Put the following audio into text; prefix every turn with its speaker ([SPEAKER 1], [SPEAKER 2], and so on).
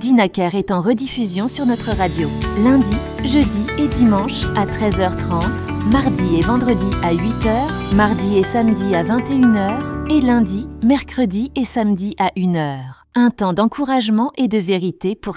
[SPEAKER 1] Dinaker est en rediffusion sur notre radio. Lundi, jeudi et dimanche à 13h30, mardi et vendredi à 8h, mardi et samedi à 21h et lundi, mercredi et samedi à 1h. Un temps d'encouragement et de vérité pour